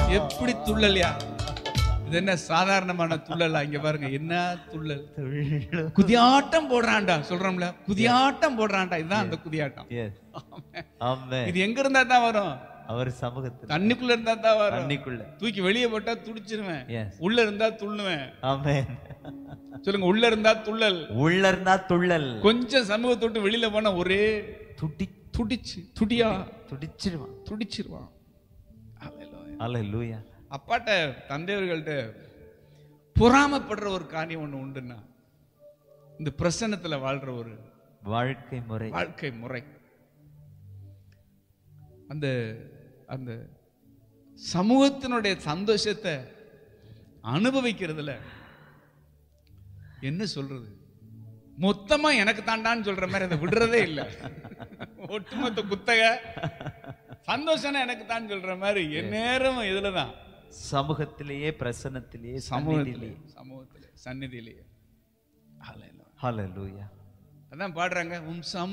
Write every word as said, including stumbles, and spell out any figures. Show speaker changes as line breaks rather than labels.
எப்படி துள்ளல்யா? இது என்ன சாதாரணமான துள்ளலா? இங்க பாருங்க என்ன துள்ளல். குதியாட்டம் போடுறான்டா சொல்றோம்ல, குதியாட்டம் போடுறான்டா. இதுதான் அந்த குதியாட்டம். இது எங்க இருந்தா தான் வரும்? அவர் சமூகத்துல. தண்ணிக்குள்ள இருந்தா தான் வரும். தண்ணிக்குள்ள தூக்கி வெளியே போட்டா துடிச்சிருவேன், உள்ள இருந்தா துள்ளுவேன். ஆமென். சொல்லுங்க, உள்ள இருந்தா துள்ளல், உள்ள இருந்தா துள்ளல். கொஞ்சம் சமூகத்தை விட்டு வெளியில போனா ஒரே துடி துடிச்சு துடியா துடிச்சிருவான் துடிச்சிருவான். ஹல்லேலூயா. அப்பாட்ட தந்தையர்கள்ட்ட பொறாமப்படுற ஒரு காரியம் ஒண்ணு உண்டுன்னா, இந்த பிரசன்னத்துல வாழ்ற ஒரு வாழ்க்கை முறை. வாழ்க்கை முறை அந்த அந்த சமூகத்தினுடைய சந்தோஷத்தை அனுபவிக்கிறதுல என்ன சொல்றது, மொத்தமா எனக்கு தாண்டான்னு சொல்ற மாதிரி அதை விடுறதே இல்லை. ஒட்டுமொத்த குத்தக சந்தோஷம் எனக்கு தான் சொல்ற மாதிரி என் நேரம் இதுலதான், சமூகத்திலேயே பிரசன்னத்திலேயே சமூகத்திலே சமூகத்திலே சந்நிதியிலேயே. ஹல்லேலூயா. அதான் பாடுறாங்க, உம் சமூக